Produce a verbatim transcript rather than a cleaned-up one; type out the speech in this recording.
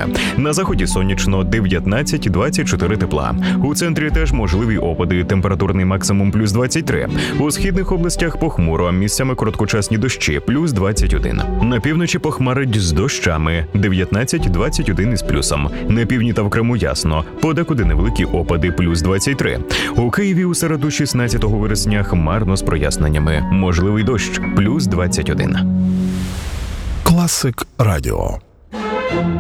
хмарами. На заході сонячно дев'ятнадцять - двадцять чотири тепла. У центрі теж можливі опади, температурний максимум плюс двадцять три. У східних областях похмуро, місцями короткочасні дощі плюс двадцять один. На півночі похмарить з дощами дев'ятнадцять - двадцять один із плюсом. На півдні та в Криму ясно, подекуди невеликі опади плюс двадцять три. У Києві у середу шістнадцятого вересня хмарно з проясненнями. Можливий дощ плюс двадцять один. Класик Радіо.